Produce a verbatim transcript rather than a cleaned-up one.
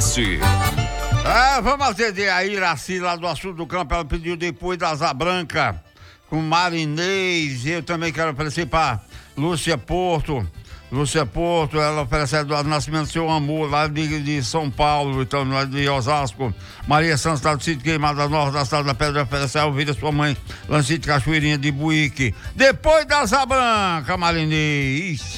Oeste. Ah, vamos atender a Iraci lá do Açude do Campo. Ela pediu depois da Asa Branca com Marinês. Eu também quero oferecer para Lúcia Porto. Lúcia Porto, ela oferece do Nascimento do Seu Amor, lá de, de São Paulo, então, lá de Osasco. Maria Santos, do Sítio Queimada Norte, da Cidade da Pedra, oferece a ouvir a sua mãe, Lancite Cachoeirinha de Buíque. Depois da Asa Branca, Marinês.